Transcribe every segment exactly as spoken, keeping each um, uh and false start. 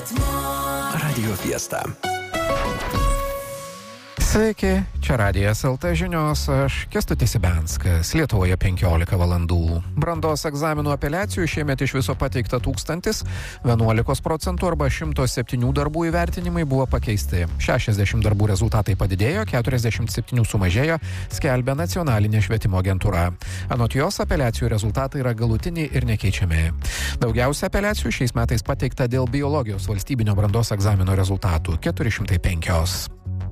Radio Fiesta. Sveiki, čia Radijas L T žinios, aš Kęstutis Ibenskas, Lietuvoje penkiolika valandų. Brandos egzaminų apeliacijų šiemet iš viso pateikta tūkstantis, vienuolika procentų arba šimtas septyni darbų įvertinimai buvo pakeisti. šešiasdešimt darbų rezultatai padidėjo, keturiasdešimt septyni sumažėjo, skelbia Nacionalinė švietimo agentūra. Anot jos apeliacijų rezultatai yra galutiniai ir nekeičiami. Daugiausia apeliacijų šiais metais pateikta dėl biologijos valstybinio brandos egzamino rezultatų – keturi šimtai penki.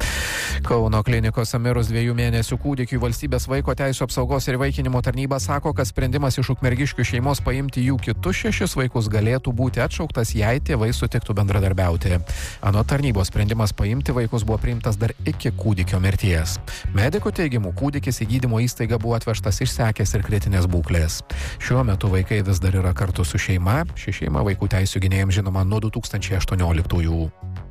Kauno klinikose mirus dviejų mėnesių kūdikiui valstybės vaiko teisių apsaugos ir įvaikinimo tarnyba sako, kad sprendimas iš ukmergiškių šeimos paimti jų kitus šešis vaikus galėtų būti atšauktas, jei tėvai sutiktų bendradarbiauti. Anot tarnybos sprendimas paimti vaikus buvo priimtas dar iki kūdikio mirties. Medikų teigimu, kūdikis į gydymo įstaigą buvo atvežtas išsekęs ir kritinės būklės. Šiuo metu vaikai vis dar yra kartu su šeima. Ši šeima vaikų teisių gynėjams žinoma nuo du tūkstančiai aštuonioliktųjų.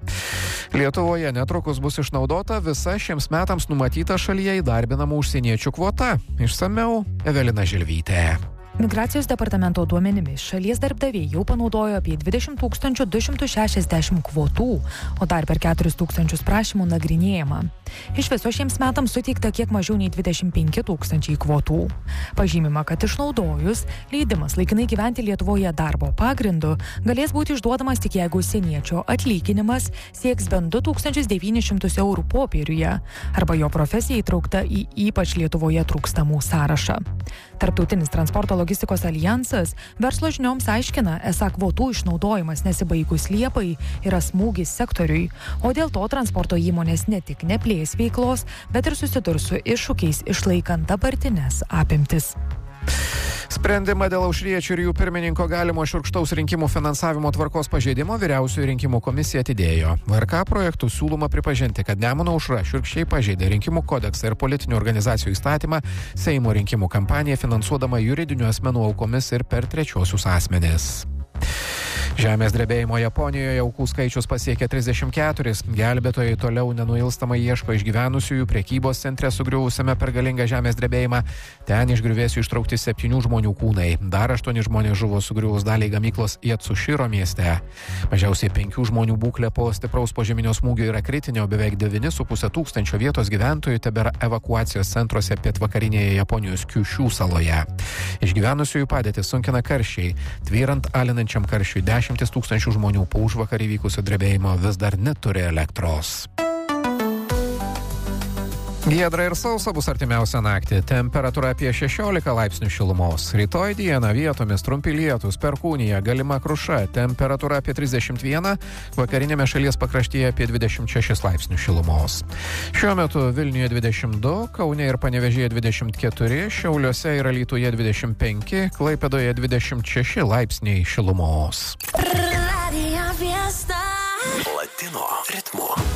Lietuvoje netrukus bus išnaudota visa šiems metams numatyta šalyje įdarbinamų užsieniečių kvota. Išsamiau Evelina Žilvytė. Migracijos departamento duomenimis šalies darbdaviai jau panaudojo apie dvidešimt tūkstančių du šimtus šešiasdešimt kvotų, o dar per keturis tūkstančius prašymų nagrinėjama. Iš viso šiems metams suteikta kiek mažiau nei dvidešimt penki tūkstančiai kvotų. Pažymima, kad išnaudojus, leidimas laikinai gyventi Lietuvoje darbo pagrindu galės būti išduodamas tik jeigu užsieniečio atlyginimas sieks bent du tūkstančius devynis šimtus eurų popieriuje, arba jo profesija įtraukta į ypač Lietuvoje trūkstamų sąrašą. Tarptautinis transporto logistikos alijansas verslo žinioms aiškina, esą kvotų išnaudojimas nesibaigus Liepai yra smūgis sektoriui, o dėl to transporto įmonės ne tik neplės veiklos, bet ir susidurs su iššūkiais išlaikant dabartines apimtis. Sprendimą dėl aušriečių ir jų pirmininko galimo šiurkštaus rinkimų finansavimo tvarkos pažeidimo vyriausioji rinkimų komisija atidėjo. V R K projektų siūloma pripažinti, kad Nemuno aušra šiurkščiai pažeidė rinkimų kodeksą ir politinių organizacijų įstatymą Seimo rinkimų kampaniją finansuodama juridinių asmenų aukomis ir per trečiosius asmenis. Žemės drebėjimo Japonijoje aukų skaičius pasiekė trisdešimt keturis. Gelbėtojai toliau nenuilstamai ieško išgyvenusiųjų prekybos centre sugriuvusiame per galingą žemės drebėjimą. Ten iš griuvėsių ištraukti septynių žmonių kūnai. Dar aštuoni žmonės žuvo sugriuvus daliai gamyklos Ietsuširo mieste. Mažiausiai penkių žmonių būklė po stipraus požeminio smūgio yra kritinė, o beveik devyni su puse tūkstančio vietos gyventojų tebėra evakuacijos centruose pietvakarinėje Japonijos Kiušiu saloje. Išgyvenusiųjų padėtį sunkina karščiai. Tvyrant alinančiam karščiui, dešimtis tūkstančių žmonių po užvakar įvykusio drebėjimo vis dar neturi elektros. Giedra ir sausa bus artimiausią naktį. Temperatūra apie šešiolika laipsnių šilumos. Rytoj dieną vietomis trumpi lietūs, perkūnija, galima kruša. Temperatūra apie trisdešimt vieną, vakarinėme šalies pakraštyje apie dvidešimt šešis laipsnių šilumos. Šiuo metu Vilniuje dvidešimt du, Kaune ir Panevėžyje dvidešimt keturi, Šiauliuose ir Alytuje dvidešimt penki, Klaipėdoje dvidešimt šeši laipsniai šilumos. Latino ritmu.